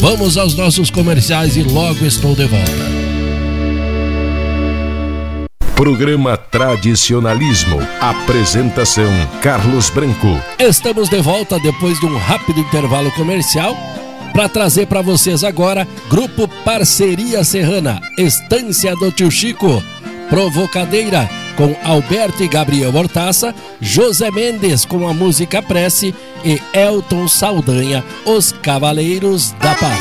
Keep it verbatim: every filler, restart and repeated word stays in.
Vamos aos nossos comerciais e logo estou de volta. Programa Tradicionalismo. Apresentação Carlos Branco. Estamos de volta depois de um rápido intervalo comercial para trazer para vocês agora Grupo Parceria Serrana, Estância do Tio Chico, Provocadeira com Alberto e Gabriel Hortaça, José Mendes com a música Prece e Elton Saldanha, Os Cavaleiros da Paz.